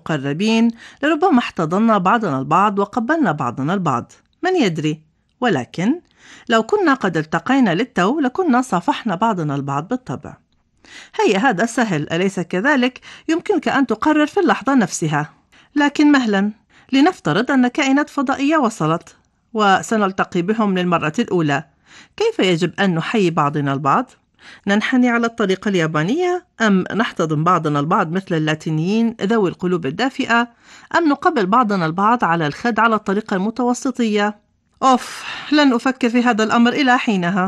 مقربين لربما احتضنا بعضنا البعض وقبلنا بعضنا البعض، من يدري؟ ولكن لو كنا قد التقينا للتو لكنا صافحنا بعضنا البعض بالطبع. هيا هذا سهل، أليس كذلك؟ يمكنك أن تقرر في اللحظة نفسها. لكن مهلا، لنفترض أن كائنات فضائية وصلت وسنلتقي بهم للمرة الأولى. كيف يجب أن نحيي بعضنا البعض؟ ننحني على الطريقة اليابانية أم نحتضن بعضنا البعض مثل اللاتينيين ذوي القلوب الدافئة، أم نقبل بعضنا البعض على الخد على الطريقة المتوسطية؟ أوف، لن أفكر في هذا الأمر إلى حينها.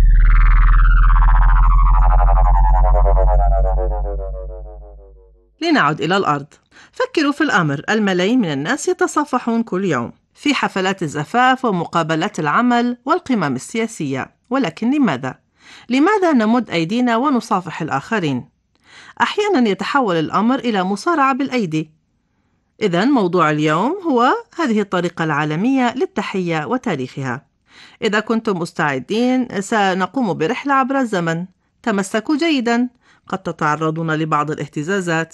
لنعد إلى الأرض. فكروا في الأمر، الملايين من الناس يتصافحون كل يوم في حفلات الزفاف ومقابلات العمل والقمم السياسية، ولكن لماذا؟ لماذا نمد أيدينا ونصافح الآخرين؟ أحيانا يتحول الأمر إلى مصارعة بالأيدي. إذن موضوع اليوم هو هذه الطريقة العالمية للتحية وتاريخها. إذا كنتم مستعدين سنقوم برحلة عبر الزمن. تمسكوا جيدا، قد تتعرضون لبعض الاهتزازات.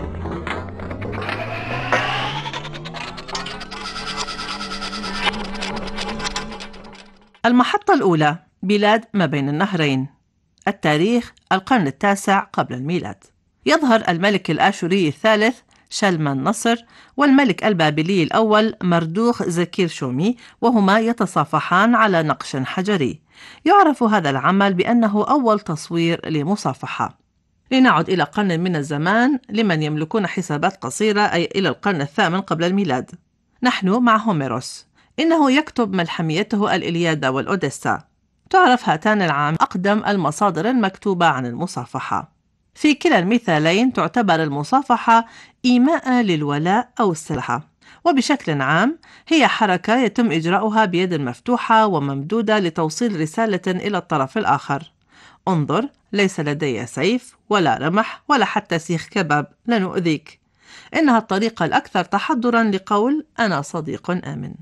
المحطة الأولى، بلاد ما بين النهرين. التاريخ القرن التاسع قبل الميلاد. يظهر الملك الآشوري الثالث شلمن نصر والملك البابلي الأول مردوخ زكير شومي، وهما يتصافحان على نقش حجري. يعرف هذا العمل بأنه أول تصوير لمصافحة. لنعد إلى قرن من الزمان لمن يملكون حسابات قصيرة، أي إلى القرن الثامن قبل الميلاد. نحن مع هوميروس، إنه يكتب ملحميته الإلياذة والأوديسا. تعرف هاتان العام أقدم المصادر المكتوبة عن المصافحة. في كلا المثالين تعتبر المصافحة إيماء للولاء أو السلحة، وبشكل عام هي حركة يتم إجراؤها بيد مفتوحة وممدودة لتوصيل رسالة إلى الطرف الآخر. انظر، ليس لدي سيف ولا رمح ولا حتى سيخ كباب، لا نؤذيك. إنها الطريقة الأكثر تحضرا لقول أنا صديق آمن.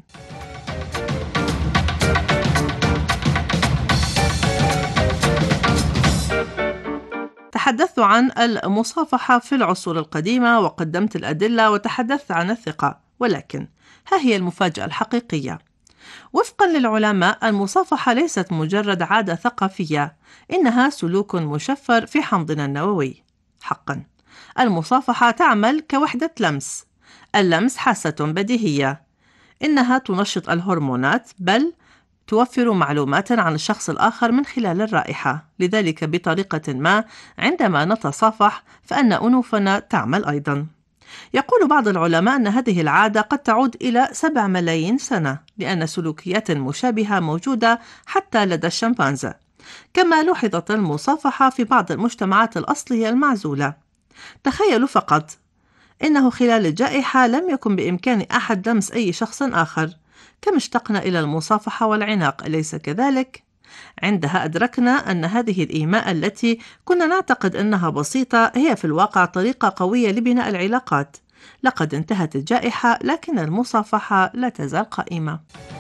تحدثت عن المصافحة في العصور القديمة وقدمت الأدلة وتحدثت عن الثقة، ولكن ها هي المفاجأة الحقيقية. وفقا للعلماء، المصافحة ليست مجرد عادة ثقافية، إنها سلوك مشفر في حمضنا النووي. حقا، المصافحة تعمل كوحدة لمس. اللمس حاسة بديهية، إنها تنشط الهرمونات، بل توفر معلومات عن الشخص الآخر من خلال الرائحة. لذلك بطريقة ما عندما نتصافح فإن أنوفنا تعمل أيضا. يقول بعض العلماء أن هذه العادة قد تعود إلى 7 ملايين سنة، لأن سلوكيات مشابهة موجودة حتى لدى الشمبانزا. كما لوحظت المصافحة في بعض المجتمعات الأصلية المعزولة. تخيلوا فقط إنه خلال الجائحة لم يكن بإمكان أحد لمس أي شخص آخر. كم اشتقنا إلى المصافحة والعناق، أليس كذلك؟ عندها أدركنا أن هذه الإيماء التي كنا نعتقد أنها بسيطة هي في الواقع طريقة قوية لبناء العلاقات. لقد انتهت الجائحة، لكن المصافحة لا تزال قائمة.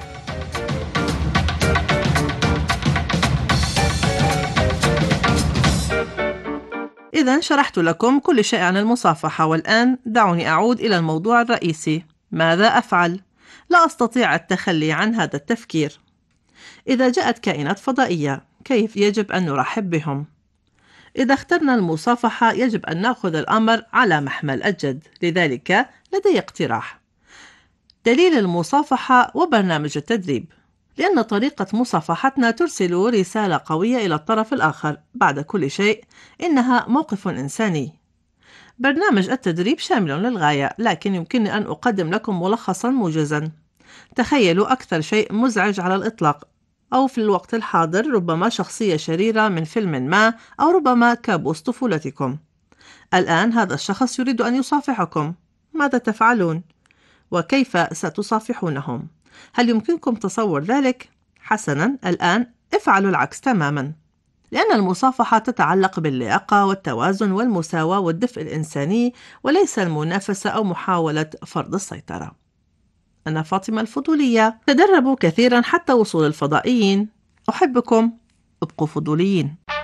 إذن شرحت لكم كل شيء عن المصافحة، والآن دعوني أعود إلى الموضوع الرئيسي. ماذا أفعل؟ لا أستطيع التخلي عن هذا التفكير. إذا جاءت كائنات فضائية، كيف يجب أن نرحب بهم؟ إذا اخترنا المصافحة يجب أن نأخذ الأمر على محمل الجد. لذلك لدي اقتراح: دليل المصافحة وبرنامج التدريب. لأن طريقة مصافحتنا ترسل رسالة قوية إلى الطرف الآخر. بعد كل شيء، إنها موقف إنساني. برنامج التدريب شامل للغاية، لكن يمكنني أن أقدم لكم ملخصا موجزا. تخيلوا أكثر شيء مزعج على الإطلاق، أو في الوقت الحاضر ربما شخصية شريرة من فيلم ما، أو ربما كابوس طفولتكم. الآن هذا الشخص يريد أن يصافحكم. ماذا تفعلون؟ وكيف ستصافحونهم؟ هل يمكنكم تصور ذلك؟ حسنا، الآن افعلوا العكس تماما. لأن المصافحة تتعلق باللياقة والتوازن والمساواة والدفء الإنساني، وليس المنافسة أو محاولة فرض السيطرة. أنا فاطمة الفضولية. تدربوا كثيرا حتى وصول الفضائيين. أحبكم. ابقوا فضوليين.